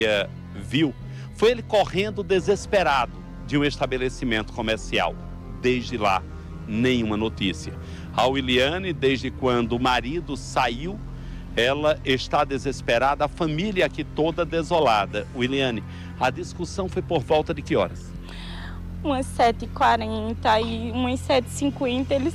viu foi ele correndo desesperado de um estabelecimento comercial. Desde lá, nenhuma notícia. A Wiliane, desde quando o marido saiu, ela está desesperada, a família aqui toda desolada. Wiliane, a discussão foi por volta de que horas? Umas 7h40 e umas 7h50 eles